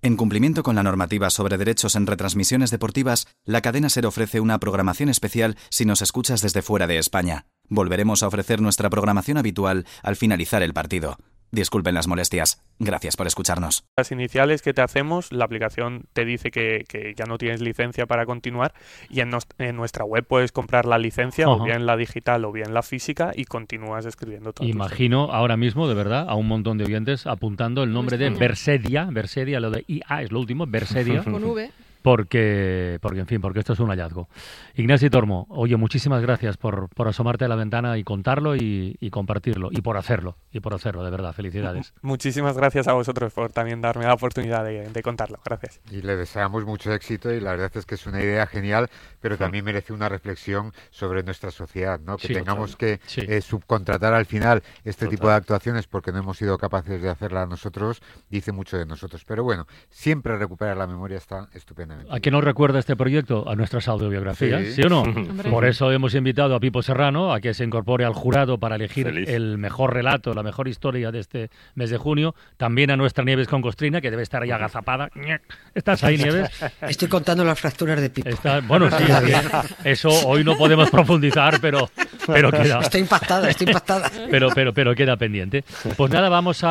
En cumplimiento con la normativa sobre derechos en retransmisiones deportivas, la cadena SER ofrece una programación especial si nos escuchas desde fuera de España. Volveremos a ofrecer nuestra programación habitual al finalizar el partido. Disculpen las molestias. Gracias por escucharnos. Las iniciales que te hacemos, la aplicación te dice que ya no tienes licencia para continuar y en nuestra web puedes comprar la licencia, o bien la digital o bien la física, y continúas escribiendo todo. Imagino ahora mismo, de verdad, a un montón de oyentes apuntando el nombre de Versedia, lo de IA es lo último, Versedia. Con V. Porque esto es un hallazgo. Ignacio Tormo, oye, muchísimas gracias por asomarte a la ventana y contarlo y compartirlo, y por hacerlo, de verdad, felicidades. Muchísimas gracias a vosotros por también darme la oportunidad de contarlo, gracias. Y le deseamos mucho éxito, y la verdad es que es una idea genial, pero también merece una reflexión sobre nuestra sociedad, ¿no? Que tengamos que subcontratar al final este tipo de actuaciones porque no hemos sido capaces de hacerla nosotros, dice mucho de nosotros. Pero bueno, siempre recuperar la memoria está estupendo. ¿A qué nos recuerda este proyecto? A nuestras autobiografías, ¿sí o no? Por eso hemos invitado a Pipo Serrano a que se incorpore al jurado para elegir el mejor relato, la mejor historia de este mes de junio. También a nuestra Nieves con Costrina, que debe estar ahí agazapada. ¿Estás ahí, Nieves? Estoy contando las fracturas de Pipo. Bueno, sí, eso hoy no podemos profundizar, pero queda. Estoy impactada. Pero queda pendiente. Pues nada, vamos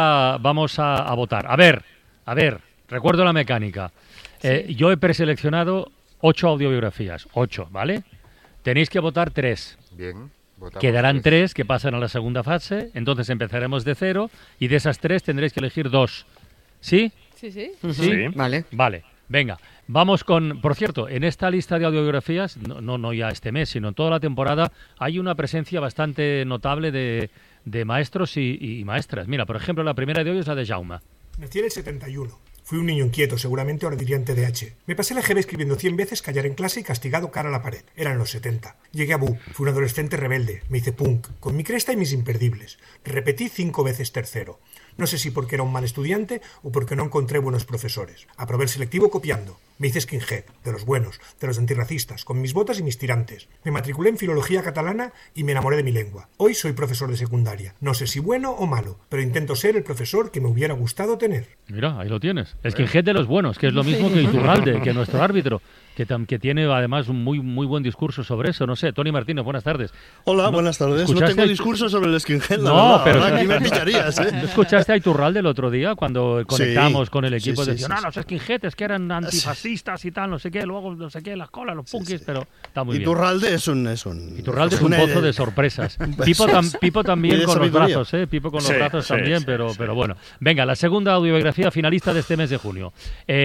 a votar. A ver, recuerdo la mecánica. Yo he preseleccionado 8 audiobiografías, 8, ¿vale? Tenéis que votar 3. Bien. Quedarán 3 que pasan a la segunda fase, entonces empezaremos de 0 y de esas 3 tendréis que elegir 2. ¿Sí? Sí. Vale. Venga, vamos con... Por cierto, en esta lista de audiobiografías, no ya este mes, sino en toda la temporada, hay una presencia bastante notable de maestros y maestras. Mira, por ejemplo, la primera de hoy es la de Jaume. Nací en el 71. Fui un niño inquieto, seguramente ahora dirían TDAH. Me pasé la EGB escribiendo 100 veces callar en clase y castigado cara a la pared. Eran los 70. Llegué a BU. Fui un adolescente rebelde. Me hice punk, con mi cresta y mis imperdibles. Repetí 5 veces tercero. No sé si porque era un mal estudiante o porque no encontré buenos profesores. Aprobé el selectivo copiando. Me hice skinhead, de los buenos, de los antirracistas, con mis botas y mis tirantes. Me matriculé en filología catalana y me enamoré de mi lengua. Hoy soy profesor de secundaria. No sé si bueno o malo, pero intento ser el profesor que me hubiera gustado tener. Mira, ahí lo tienes. Skinhead de los buenos, que es lo mismo que Iturralde, que nuestro árbitro, que tiene además un muy buen discurso sobre eso. No sé, Tony Martínez, buenas tardes. Hola, buenas tardes. No tengo discurso sobre el skinhead, pero aquí me pillarías, ¿eh? ¿No escuchaste a Iturralde el otro día cuando conectamos con el equipo? Decían, los skinheads que eran antifascistas y tal, no sé qué, luego no sé qué, las colas, los punkis, pero está muy bien. Iturralde es un pozo de sorpresas. Pipo también con los brazos, Pipo con los brazos también, pero bueno. Venga, la segunda audiobiografía finalista de este mes de junio.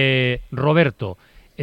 Roberto,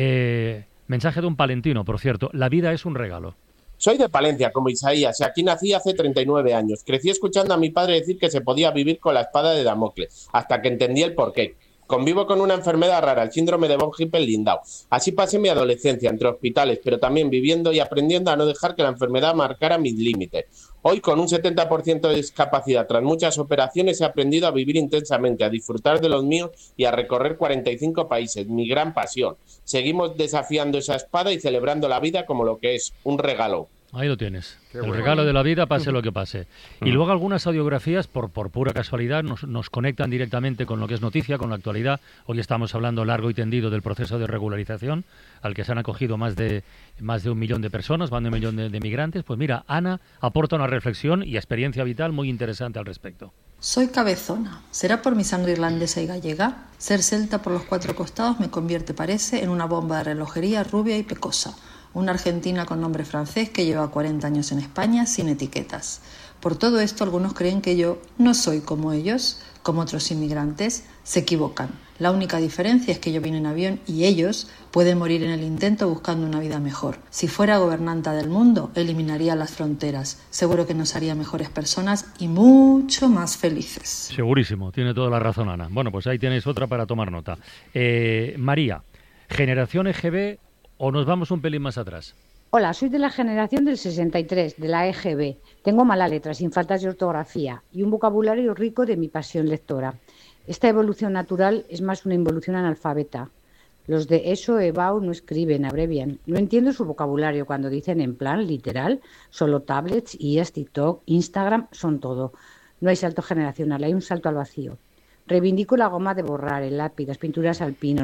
mensaje de un palentino, por cierto. La vida es un regalo. Soy de Palencia, como Isaías, y aquí nací hace 39 años. Crecí escuchando a mi padre decir que se podía vivir con la espada de Damocles, hasta que entendí el porqué. Convivo con una enfermedad rara, el síndrome de von Hippel-Lindau. Así pasé mi adolescencia entre hospitales, pero también viviendo y aprendiendo a no dejar que la enfermedad marcara mis límites. Hoy, con un 70% de discapacidad, tras muchas operaciones, he aprendido a vivir intensamente, a disfrutar de los míos y a recorrer 45 países, mi gran pasión. Seguimos desafiando esa espada y celebrando la vida como lo que es, un regalo. Ahí lo tienes. El regalo de la vida, pase lo que pase. Y luego algunas audiografías, por pura casualidad, nos conectan directamente con lo que es noticia, con la actualidad. Hoy estamos hablando largo y tendido del proceso de regularización, al que se han acogido más de 1 millón de personas, más de 1 millón de migrantes. Pues mira, Ana aporta una reflexión y experiencia vital muy interesante al respecto. Soy cabezona. ¿Será por mi sangre irlandesa y gallega? Ser celta por los 4 costados me convierte, parece, en una bomba de relojería rubia y pecosa. Una argentina con nombre francés que lleva 40 años en España sin etiquetas. Por todo esto, algunos creen que yo no soy como ellos, como otros inmigrantes. Se equivocan. La única diferencia es que yo vine en avión y ellos pueden morir en el intento buscando una vida mejor. Si fuera gobernanta del mundo, eliminaría las fronteras. Seguro que nos haría mejores personas y mucho más felices. Segurísimo, tiene toda la razón, Ana. Bueno, pues ahí tenéis otra para tomar nota. María, generación EGB, ¿o nos vamos un pelín más atrás? Hola, soy de la generación del 63, de la EGB. Tengo mala letra, sin faltas de ortografía y un vocabulario rico de mi pasión lectora. Esta evolución natural es más una involución analfabeta. Los de ESO, EBAU no escriben, abrevian. No entiendo su vocabulario cuando dicen en plan literal, solo tablets, IAS, TikTok, Instagram, son todo. No hay salto generacional, hay un salto al vacío. Reivindico la goma de borrar, el lápiz, las pinturas al pino,